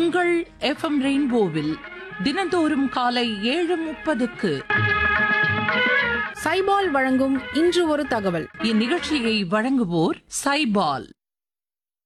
உங்கள் எஃப்எம் ரெயின்போவில் தினந்தோறும் காலை 7:30க்கு சைபால் வழங்கும் இன்று ஒரு தகவல். இந்நிகழ்ச்சியை வழங்குவோர் சைபால்.